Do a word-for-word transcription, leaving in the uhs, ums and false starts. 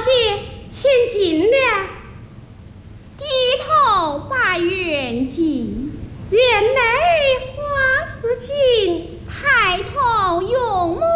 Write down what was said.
姐，请进了。 低头把远近， 原来花似锦， 抬头用目